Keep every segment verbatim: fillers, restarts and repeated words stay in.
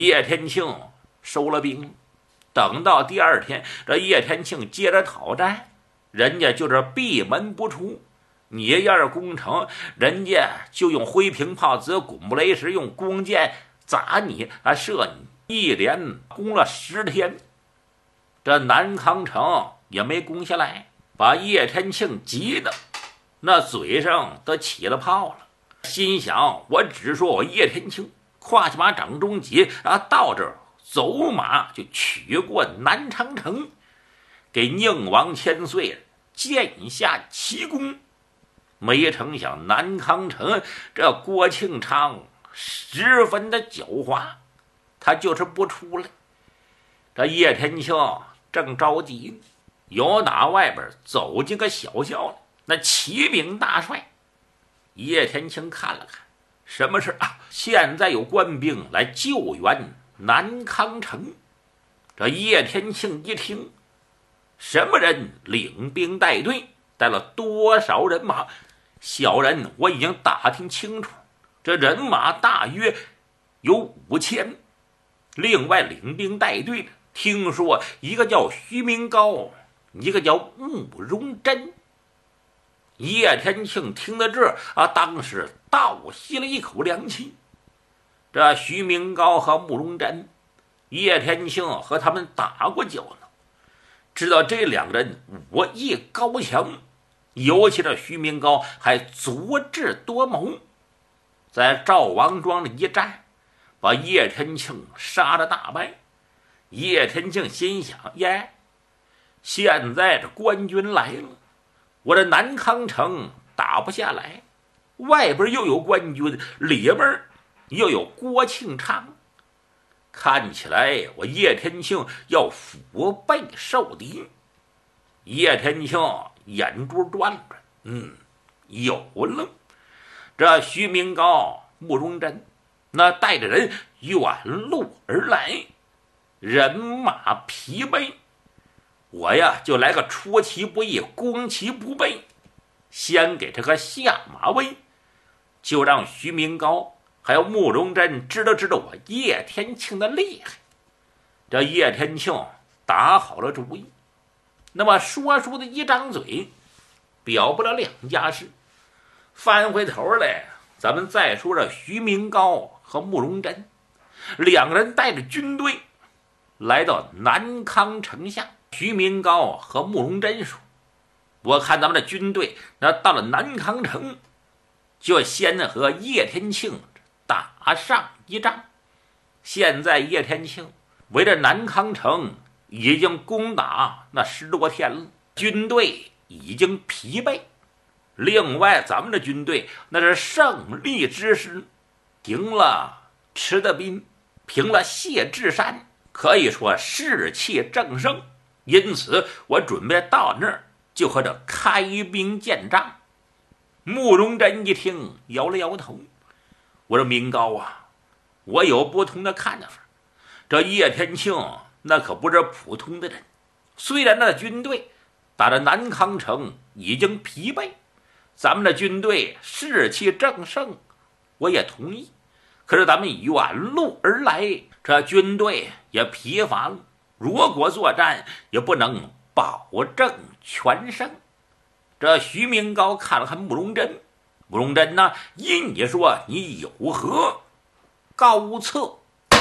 叶天庆收了兵，等到第二天，这叶天庆接着讨债，人家就是闭门不出。你要是攻城，人家就用灰瓶炮子、滚木雷石，用弓箭砸你啊，射你，一连攻了十天，这南康城也没攻下来，把叶天庆急的那嘴上都起了泡了，心想：我只说我叶天庆跨骑马掌中戟啊，到这儿走马就取过南昌城，给宁王千岁建下奇功。没成想南康城这郭庆昌十分的狡猾，他就是不出来。这叶天庆正着急，有打外边走进个小校来，那骑兵大帅。叶天庆看了看，什么事啊？现在有官兵来救援南康城。这叶天庆一听，什么人领兵带队，带了多少人马？小人我已经打听清楚，这人马大约有五千。另外领兵带队的，听说一个叫徐明高，一个叫慕容真。叶天庆听到这啊，当时倒吸了一口凉气。这徐明高和慕容真，叶天庆和他们打过交道，知道这两人武艺高强，尤其这徐明高还足智多谋，在赵王庄的一战，把叶天庆杀了大败。叶天庆心想：耶，现在这官军来了，我这南康城打不下来，外边又有官军，里边又有郭庆昌，看起来我叶天庆要腹背受敌。叶天庆眼珠转转，嗯，有了。这徐明高、慕容真那带着人远路而来，人马疲惫，我呀就来个出其不意，攻其不备，先给这个下马威，就让徐明高还有慕容真知道知道我叶天庆的厉害。这叶天庆打好了主意，那么说书的一张嘴表不了两家事。翻回头来，咱们再说这徐明高和慕容真两个人带着军队来到南康城下。徐明高和慕容真说：我看咱们的军队那到了南康城，就先和叶天庆打上一仗。现在叶天庆围着南康城已经攻打那十多天了，军队已经疲惫。另外咱们的军队那是胜利之师，平了池德斌，平了谢志山，可以说士气正盛。因此我准备到那儿就和这开兵见仗。慕容真一听摇了摇头，我说明高啊，我有不同的看法。这叶天庆那可不是普通的人，虽然那军队打着南康城已经疲惫，咱们的军队士气正盛，我也同意。可是咱们远路而来，这军队也疲乏了，如果作战也不能保证全胜。这徐明高看了看慕容真，慕容真呢，因你说你有何高策？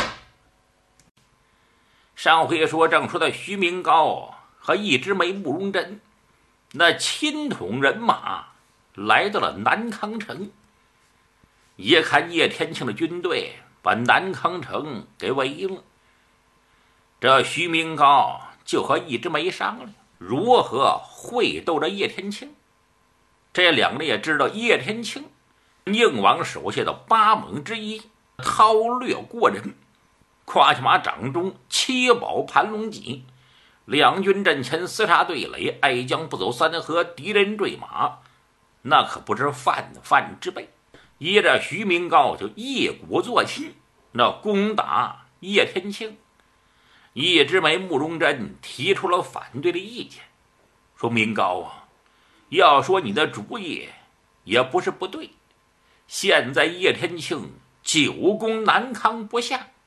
上回说正说到徐明高和一枝梅慕容真那亲统人马来到了南康城，一看叶天庆的军队把南康城给围了，这徐明高就和一枝梅商量如何会斗着叶天庆。这两个人也知道叶天庆宁王手下的八猛之一，韬略过人，跨骑马掌中七宝盘龙戟，两军阵前厮杀对垒，挨将不走三河，敌人坠马，那可不是泛泛之辈。依着徐明高就一鼓作气，那攻打叶天庆。一枝梅慕容真提出了反对的意见，说明高啊，要说你的主意也不是不对，现在叶天庆久攻南康不下，